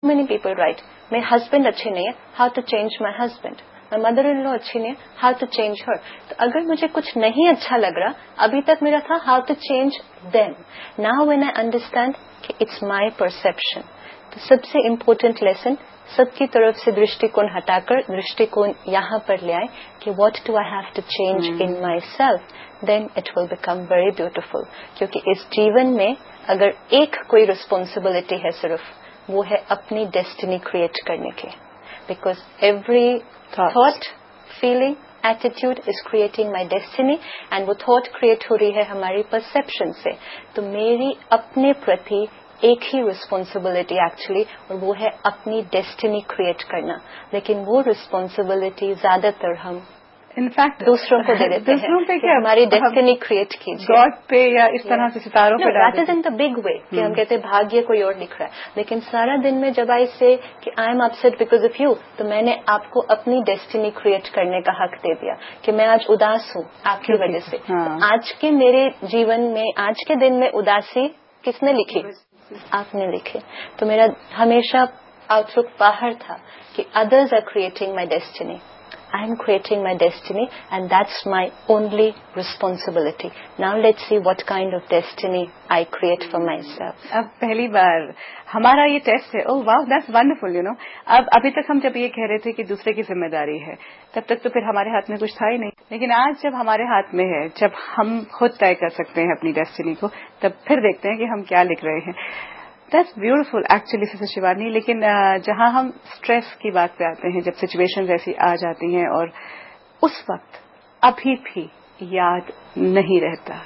many people write, मेरे husband अच्छे नहीं है, how to change my husband. My mother-in-law अच्छी नहीं है, how to change her. तो अगर मुझे कुछ नहीं अच्छा लग रहा, अभी तक मेरा था how to change them. Now when I understand कि it's my perception, तो सबसे important lesson सबकी तरफ से दृष्टिकोण हटाकर दृष्टिकोण यहाँ पर ले आए कि what do I have to change in myself, then it will become very beautiful. क्योंकि इस जीवन में अगर एक कोई responsibility है सिर्फ, वो है अपनी destiny create करने की. Because every thought, feeling, attitude is creating my destiny, and वो thought create हो रही है हमारी perception से. तो मेरी अपने प्रति एक ही responsibility actually, और वो है अपनी destiny create करना. लेकिन वो responsibility ज्यादातर हम इनफैक्ट दूसरों को दे देते हैं कि हमारी डेस्टिनी क्रिएट कीजिए, गॉड पे या इस तरह से सितारों पे डाल देते हैं. That is in the big way कि हम कहते हैं भाग्य कोई और लिख रहा है. लेकिन सारा दिन में जब आई से कि I am upset because of you, तो मैंने आपको अपनी डेस्टिनी क्रिएट करने का हक दे दिया कि मैं आज उदास हूँ आपकी वजह से. आज के मेरे जीवन में आज के दिन में उदासी किसने लिखी? आपने लिखे. तो मेरा हमेशा आउटलुक बाहर था कि others are creating my destiny, I am creating my destiny, and that's my only responsibility. Now let's see what kind of destiny I create for myself. अब पहली बार हमारा ये टेस्ट है. ओह वाह, दैट्स वंडरफुल. यू नो, अब अभी तक हम जब ये कह रहे थे कि दूसरे की जिम्मेदारी है, तब तक तो फिर हमारे हाथ में कुछ था ही नहीं. लेकिन आज जब हमारे हाथ में है, जब हम खुद तय कर सकते हैं अपनी डेस्टिनी को, तब फिर देखते हैं कि हम क्या लिख रहे हैं. That's beautiful actually sister Shivani. लेकिन जहां हम स्ट्रेस की बात पे आते हैं, जब सिचुएशंस ऐसी आ जाती हैं और उस वक्त अभी भी याद नहीं रहता,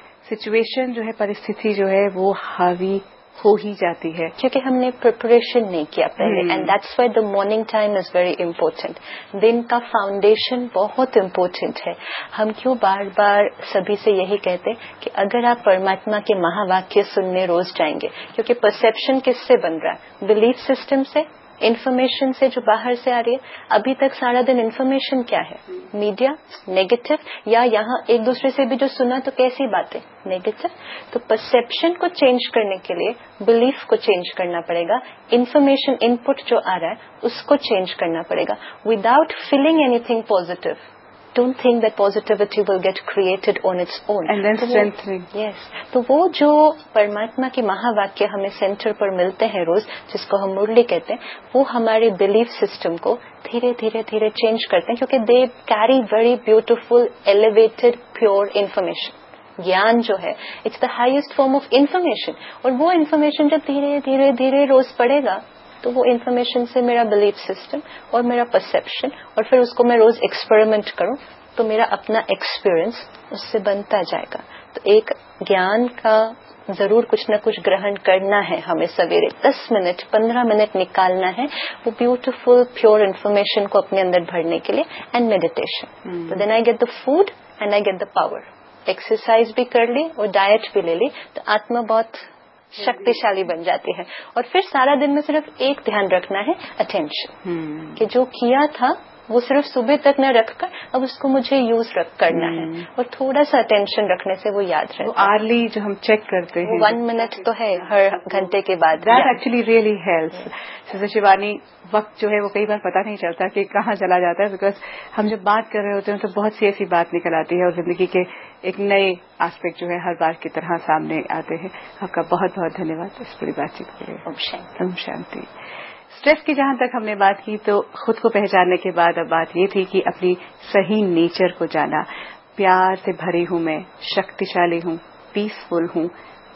सिचुएशन जो है, परिस्थिति जो है, वो हावी हो ही जाती है क्योंकि हमने प्रिपरेशन नहीं किया पहले. And that's why the morning time is very important. दिन का फाउंडेशन बहुत इंपॉर्टेंट है. हम क्यों बार बार सभी से यही कहते हैं कि अगर आप परमात्मा के महावाक्य सुनने रोज जाएंगे, क्योंकि परसेप्शन किससे बन रहा है? बिलीफ सिस्टम से, इन्फॉर्मेशन से जो बाहर से आ रही है. अभी तक सारा दिन इन्फॉर्मेशन क्या है? मीडिया, नेगेटिव, या यहाँ एक दूसरे से भी जो सुना तो कैसी बातें? नेगेटिव. तो परसेप्शन को चेंज करने के लिए बिलीफ को चेंज करना पड़ेगा. इन्फॉर्मेशन इनपुट जो आ रहा है उसको चेंज करना पड़ेगा. Without feeling anything positive, don't think that positivity will get created on its own. And then strengthening. Yes. तो वो जो परमात्मा के महावाक्य हमें सेंटर पर मिलते हैं रोज, जिसको हम मुरली कहते हैं, वो हमारे बिलीफ सिस्टम को धीरे धीरे धीरे चेंज करते हैं, क्योंकि they carry very beautiful elevated pure information. ज्ञान जो है, it's the highest form of information. और वो इन्फॉर्मेशन जब धीरे धीरे धीरे रोज पड़ेगा, तो वो इन्फॉर्मेशन से मेरा बिलीफ सिस्टम और मेरा परसेप्शन, और फिर उसको मैं रोज एक्सपेरिमेंट करूं, तो मेरा अपना एक्सपीरियंस उससे बनता जाएगा. तो एक ज्ञान का जरूर कुछ न कुछ ग्रहण करना है हमें. सवेरे 10 मिनट 15 मिनट निकालना है वो ब्यूटीफुल प्योर इन्फॉर्मेशन को अपने अंदर भरने के लिए. And meditation. तो then I get the food and I get the power. Exercise भी कर ली और डाइट भी ले ली, तो आत्मा बहुत शक्तिशाली बन जाती है. और फिर सारा दिन में सिर्फ एक ध्यान रखना है, अटेंशन. कि जो किया था वो सिर्फ सुबह तक न रखकर अब उसको मुझे यूज करना है. और थोड़ा सा अटेंशन रखने से वो याद रहता है. आर्ली जो हम चेक करते हैं, 1 मिनट तो है हर घंटे के बाद. That actually really helps. Sister Shivani, वक्त जो है वो कई बार पता नहीं चलता कि कहाँ चला जाता है, बिकॉज हम जब बात कर रहे होते हैं तो बहुत सी ऐसी बात निकल आती है और जिंदगी के एक नए एस्पेक्ट जो है हर बार की तरह सामने आते हैं. आपका बहुत बहुत धन्यवाद इस पूरी बातचीत के लिए. ओम शांति. स्ट्रेस की जहां तक हमने बात की, तो खुद को पहचानने के बाद अब बात ये थी कि अपनी सही नेचर को जाना. प्यार से भरी हूं मैं, शक्तिशाली हूं, पीसफुल हूं,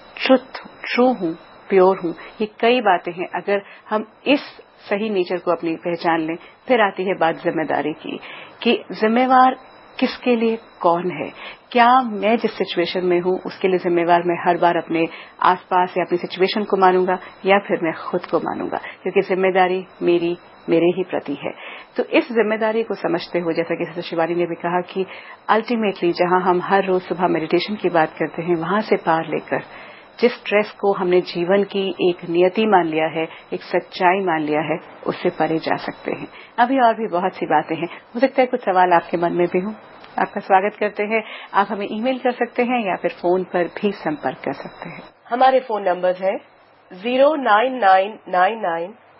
ट्रू हूं, प्योर हूं. ये कई बातें हैं. अगर हम इस सही नेचर को अपनी पहचान लें, फिर आती है बात जिम्मेदारी की कि जिम्मेवार किसके लिए कौन है. क्या मैं जिस सिचुएशन में हूं उसके लिए जिम्मेवार मैं हर बार अपने आसपास या अपनी सिचुएशन को मानूंगा, या फिर मैं खुद को मानूंगा, क्योंकि जिम्मेदारी मेरे ही प्रति है. तो इस जिम्मेदारी को समझते हुए, जैसा कि सिस्टर शिवानी ने भी कहा कि अल्टीमेटली जहां हम हर रोज सुबह मेडिटेशन की बात करते हैं, वहां से पार लेकर जिस स्ट्रेस को हमने जीवन की एक नियति मान लिया है, एक सच्चाई मान लिया है, उससे परे जा सकते हैं. अभी और भी बहुत सी बातें हैं. हो सकता है कुछ सवाल आपके मन में भी हों. आपका स्वागत करते हैं. आप हमें ईमेल कर सकते हैं या फिर फोन पर भी संपर्क कर सकते हैं. हमारे फोन नंबर है 09999